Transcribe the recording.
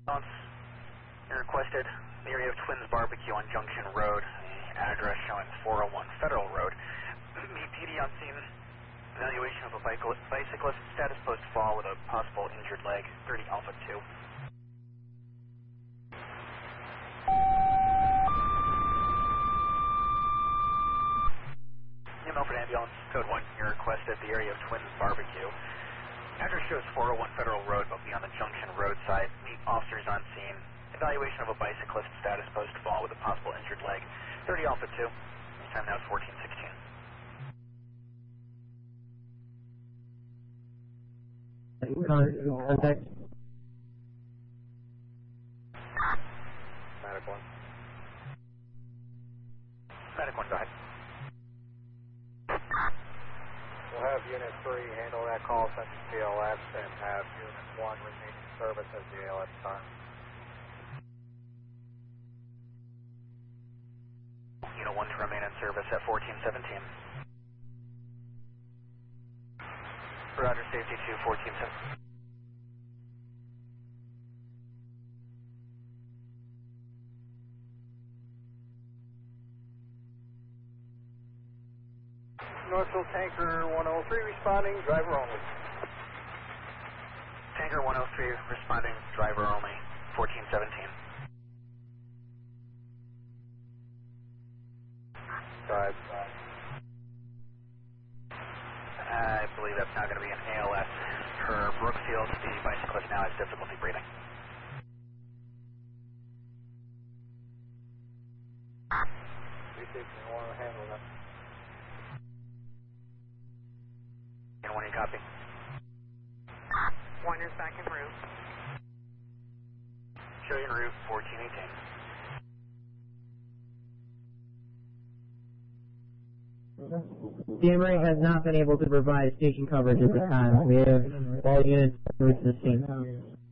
You requested the area of Twins Barbecue on Junction Road, the address showing 401 Federal Road. Meet PD on scene. Evaluation of a bicyclist, status post fall with a possible injured leg, 30 Alpha 2. Milford Ambulance, Code 1, you requested the area of Twins Barbecue. Address shows 401 Federal Road, but be on the Junction Road side. Meet officers on scene. Evaluation of a bicyclist, status post fall with a possible injured leg, 30 Alpha 2. Time now is 14:16. Contact. Medic 1. Medic 1, go ahead. We'll have Unit 3 handle that call sent to CLS and have Unit 1 remain in service as the ALS time. Unit 1 to remain in service at 14:17. Roger, safety 2, 14:17. Northfield Tanker 103 responding, driver only. Tanker 103 responding, driver only, 14:17. Go ahead. I believe that's now going to be an ALS. Per Brookfield, the bicyclist now has difficulty breathing. We think we want to handle that. And when you copy? Winer's back en route. Show you en route, 14:18. DMRA has not been able to provide station coverage at this time. We have all units moved to the scene.